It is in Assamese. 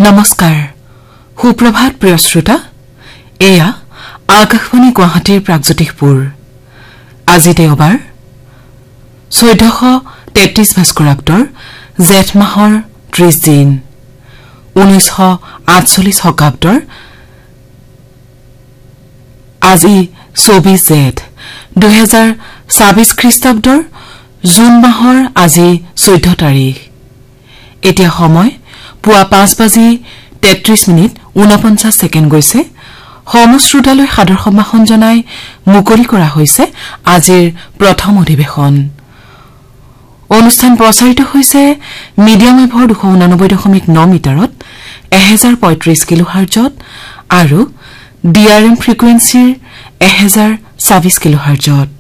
নমস্কাৰ সুপ্ৰভাত প্ৰিয় শ্ৰোতা এয়া আকাশবাণী গুৱাহাটীৰ প্ৰাগজ্যোতিষপুৰ আজি দেওবাৰ ১৪৩৩ ভাস্কৰাব্দৰ জেঠ মাহৰ ৩০ দিন ১৯৪৮ শকাব্দৰ আজি ২৪ জেঠ ২০২৬ খ্ৰীষ্টাব্দৰ জুন মাহৰ আজি ১৪ তাৰিখ এতিয়া সময় পুৱা ৫:৩৩:৪৯ গৈছে সমশ্ৰোতালৈ সাদৰ সম্ভাষণ জনাই মুকলি কৰা হৈছে আজিৰ প্ৰথম অধিৱেশন অনুষ্ঠান প্ৰচাৰিত হৈছে মিডিয়াম ৱেভৰ ২৮৯.৯ মিটাৰত ১০৩৫ কিলোহাৰ্টজত আৰু ডিআৰএম ফ্ৰিকুৱেন্সিৰ ১০২৬ কিলোহাৰ্টজত